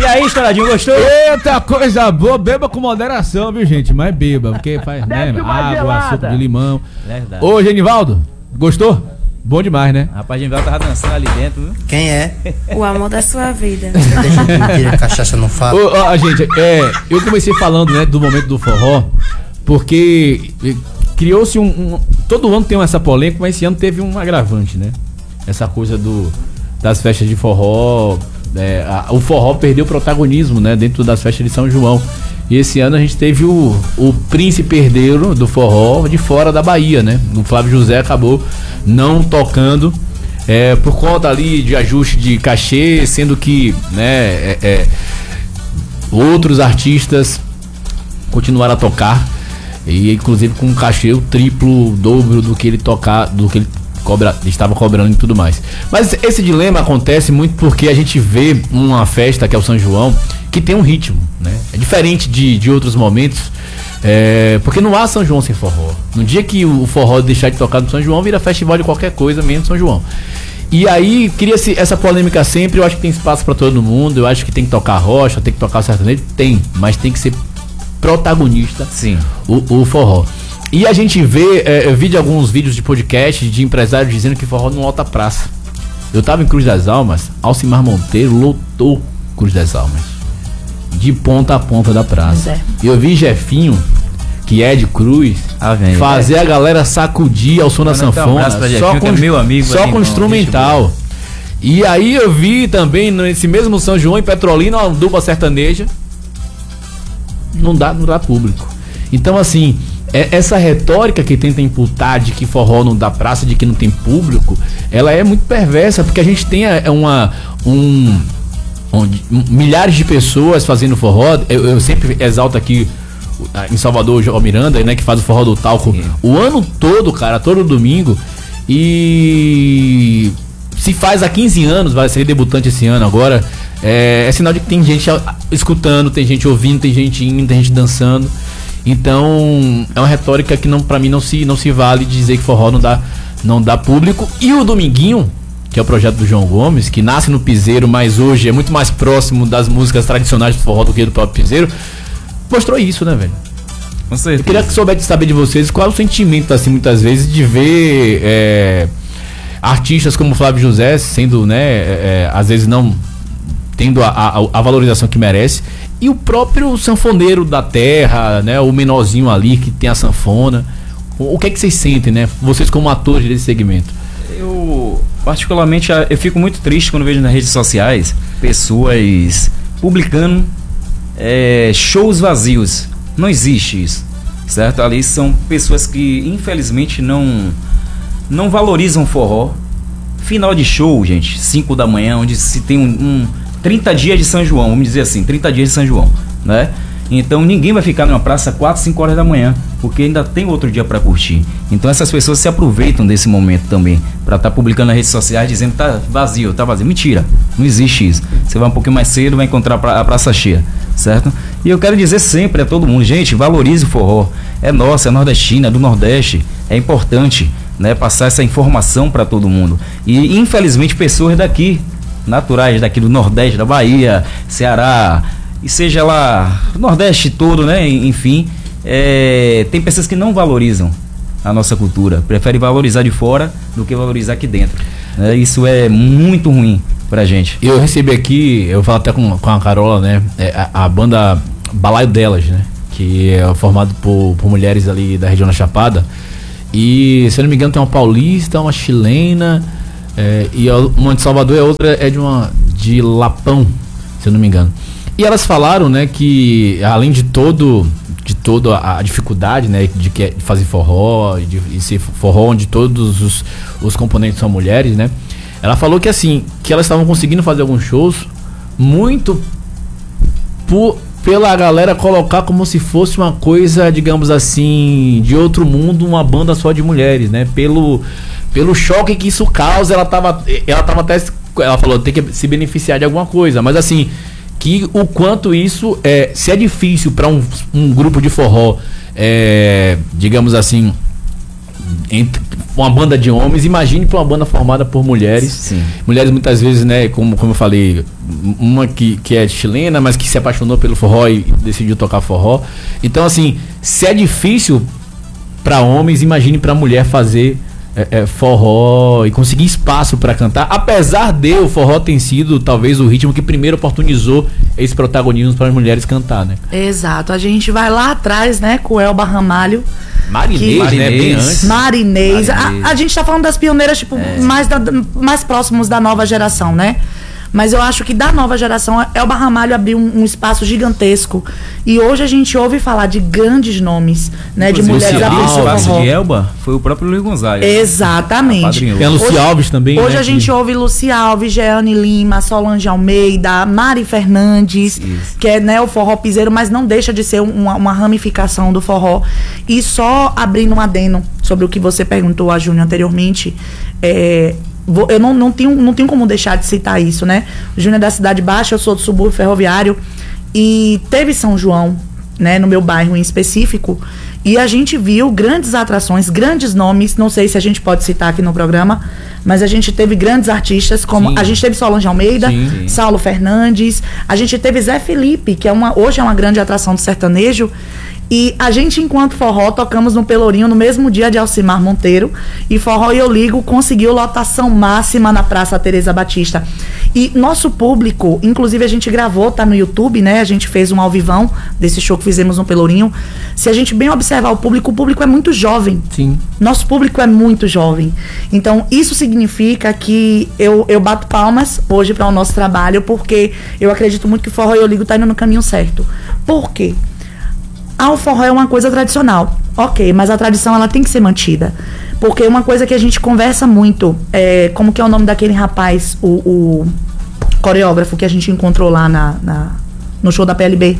E aí, Estouradinho, gostou? Eita, coisa boa. Beba com moderação, viu, gente? Mas beba, porque faz, né? Água, suco de limão. Verdade. Ô, Genivaldo, gostou? Bom demais, né? Rapaz, Genivaldo tava dançando ali dentro, viu? Quem é? O amor da sua vida. Deixa de mentira, cachaça não fala. Gente, eu comecei falando, né, do momento do forró, porque criou-se todo ano tem essa polêmica, mas esse ano teve um agravante, né? Essa coisa das festas de forró, o forró perdeu protagonismo, né, dentro das festas de São João. E esse ano a gente teve o príncipe herdeiro do forró de fora da Bahia, né? O Flávio José acabou não tocando por conta ali de ajuste de cachê, sendo que, né, outros artistas continuaram a tocar, e inclusive com um cachê o triplo, o dobro do que ele estava cobrando e tudo mais. Mas esse dilema acontece muito porque a gente vê uma festa que é o São João que tem um ritmo, né? É diferente de outros momentos, porque não há São João sem forró. No dia que o forró deixar de tocar no São João, vira festival de qualquer coisa, menos São João. E aí cria-se essa polêmica sempre. Eu acho que tem espaço para todo mundo. Eu acho que tem que tocar rocha, tem que tocar sertanejo, mas tem que ser protagonista. Sim. O forró. E a gente vê, eu vi de alguns vídeos de podcast de empresários dizendo que forró não lota praça. Eu tava em Cruz das Almas, Alcimar Monteiro lotou Cruz das Almas, de ponta a ponta da praça. Eu vi Jefinho, que é de Cruz, fazer a galera sacudir ao som da sanfona, só com instrumental. E aí eu vi também nesse mesmo São João em Petrolina uma dupla sertaneja. Não dá público. Então, assim, essa retórica que tenta imputar de que forró não dá praça, de que não tem público, ela é muito perversa, porque a gente tem milhares de pessoas fazendo forró. Eu sempre exalto aqui em Salvador o João Miranda, né, que faz o forró do Talco. Sim. O ano todo, cara, todo domingo. E se faz há 15 anos, vai ser debutante esse ano agora. É sinal de que tem gente escutando, tem gente ouvindo, tem gente indo, tem gente dançando. Então é uma retórica que pra mim não se vale dizer que forró não dá público. E o Dominguinho, que é o projeto do João Gomes, que nasce no piseiro, mas hoje é muito mais próximo das músicas tradicionais do forró do que do próprio piseiro, mostrou isso, né, velho? Com certeza. Eu queria saber de vocês qual é o sentimento, assim, muitas vezes, de ver artistas como Flávio José sendo, né, às vezes não tendo a valorização que merece, e o próprio sanfoneiro da terra, né, o menorzinho ali que tem a sanfona. O que é que vocês sentem, né, vocês como atores desse segmento? Eu, particularmente, eu fico muito triste quando vejo nas redes sociais pessoas publicando shows vazios. Não existe isso, certo? Ali são pessoas que infelizmente não valorizam o forró. Final de show, gente, 5 da manhã, onde se tem 30 dias de São João, vamos dizer assim, 30 dias de São João, né? Então ninguém vai ficar numa praça 4, 5 horas da manhã, porque ainda tem outro dia para curtir. Então essas pessoas se aproveitam desse momento também para estar publicando nas redes sociais dizendo que tá vazio. Mentira, não existe isso. Você vai um pouquinho mais cedo, vai encontrar a praça cheia, certo? E eu quero dizer sempre a todo mundo, gente, valorize o forró. É nosso, é nordestino, é do Nordeste, é importante, né, passar essa informação para todo mundo. E infelizmente pessoas daqui, naturais daqui do Nordeste, da Bahia, Ceará, e seja lá Nordeste todo, né? Enfim, tem pessoas que não valorizam a nossa cultura, preferem valorizar de fora do que valorizar aqui dentro. Isso é muito ruim pra gente. Eu recebi aqui, eu falo até com a Carola, né? A banda Balaio Delas, né? Que é formado por mulheres ali da região da Chapada. E, se eu não me engano, tem uma paulista, uma chilena, e uma de Salvador e a outra é de Lapão, se eu não me engano. E elas falaram, né, que além de toda a dificuldade, né, de fazer forró, de ser forró onde todos os componentes são mulheres, né, ela falou que assim, que elas estavam conseguindo fazer alguns shows muito pela galera colocar como se fosse uma coisa, digamos assim, de outro mundo, uma banda só de mulheres, né, pelo choque que isso causa. Ela falou, tem que se beneficiar de alguma coisa, mas assim, que o quanto isso se é difícil para um grupo de forró, digamos assim, uma banda de homens, imagine para uma banda formada por mulheres. Sim. Mulheres muitas vezes, né, como eu falei, uma que é chilena, mas que se apaixonou pelo forró e decidiu tocar forró. Então, assim, se é difícil para homens, imagine para mulher fazer forró e conseguir espaço para cantar, apesar de o forró ter sido talvez o ritmo que primeiro oportunizou esse protagonismo para as mulheres cantar, né? Exato, a gente vai lá atrás, né, com o Elba Ramalho. Marinês, né? Bem antes. Marinês. A gente tá falando das pioneiras, tipo, mais próximos da nova geração, né? Mas eu acho que da nova geração, Elba Ramalho abriu um espaço gigantesco. E hoje a gente ouve falar de grandes nomes, né? De mulheres abriu o espaço forró. de Elba foi o próprio Luiz Gonzaga. Exatamente. Tem a Luci Alves também. Hoje né, a gente ouve Luci Alves, Jeane Lima, Solange Almeida, Mari Fernandes, que é, né, o forró piseiro, mas não deixa de ser uma ramificação do forró. E só abrindo um adeno sobre o que você perguntou a Júnior anteriormente, eu não tenho como deixar de citar isso, né? O Júnior é da Cidade Baixa, eu sou do subúrbio ferroviário e teve São João, né, no meu bairro em específico, e a gente viu grandes atrações, grandes nomes, não sei se a gente pode citar aqui no programa, mas a gente teve grandes artistas, como a gente teve Solange Almeida, Saulo Fernandes, a gente teve Zé Felipe, que hoje é uma grande atração do sertanejo. E a gente, enquanto forró, tocamos no Pelourinho no mesmo dia de Alcimar Monteiro. E Forró e Eu Ligo conseguiu lotação máxima na Praça Teresa Batista. E nosso público, inclusive a gente gravou, tá no YouTube, né? A gente fez um ao vivão desse show que fizemos no Pelourinho. Se a gente bem observar o público é muito jovem. Sim. Nosso público é muito jovem. Então, isso significa que eu bato palmas hoje para o nosso trabalho, porque eu acredito muito que o Forró e Eu Ligo tá indo no caminho certo. Por quê? O forró é uma coisa tradicional, ok, mas a tradição ela tem que ser mantida, porque uma coisa que a gente conversa muito, como que é o nome daquele rapaz, o coreógrafo que a gente encontrou lá no show da PLB?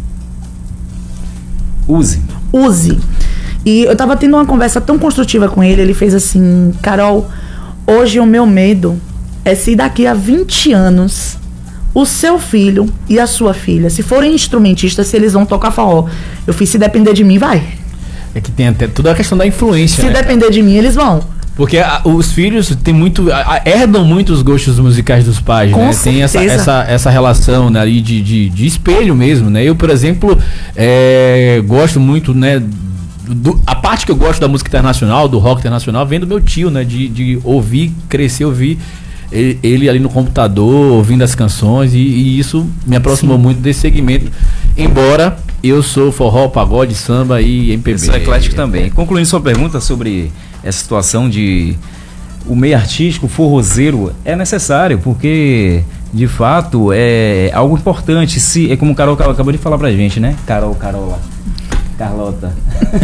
Uzi. E eu tava tendo uma conversa tão construtiva com ele, ele fez assim: Carol, hoje o meu medo é se daqui a 20 anos o seu filho e a sua filha, se forem instrumentistas, se eles vão tocar forró. Eu fiz, se depender de mim, vai. É que tem até toda a questão da influência. Se depender de mim, eles vão. Porque os filhos tem herdam muito os gostos musicais dos pais, com né? certeza. Tem essa relação, né, ali de espelho mesmo, né? Eu, por exemplo, gosto muito, né? A parte que eu gosto da música internacional, do rock internacional, vem do meu tio, né? De ouvir, crescer, ouvir ele ali no computador, ouvindo as canções, e isso me aproximou muito desse segmento, embora eu sou forró, pagode, samba e MPB. Eu sou eclético também. Concluindo sua pergunta sobre essa situação de o meio artístico, o forrozeiro, é necessário, porque de fato é algo importante. É como o Carol acabou de falar pra gente, né? Carlota.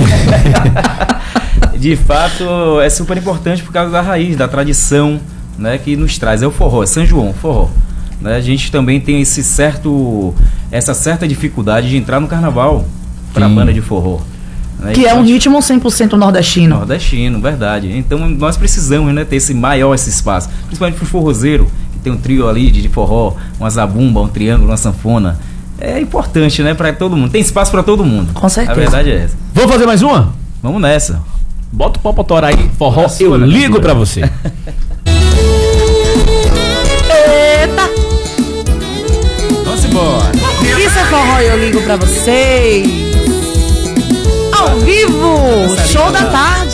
De fato é super importante por causa da raiz, da tradição, né, que nos traz, é o forró, é São João, forró, né? A gente também tem essa certa dificuldade de entrar no carnaval para a banda de forró, né? Que é um ritmo 100% nordestino. Nordestino, verdade. Então nós precisamos, né, ter esse espaço, principalmente pro forrozeiro, que tem um trio ali de forró, uma zabumba, um triângulo, uma sanfona. É importante, né, para todo mundo. Tem espaço para todo mundo. Com certeza. A verdade é essa. Vamos fazer mais uma? Vamos nessa. Bota o pau pra torar aí, forró, eu ligo pra você. Eita! Vamos embora. Isso é Forró e Eu Ligo pra vocês. Ao vivo! Show da tarde!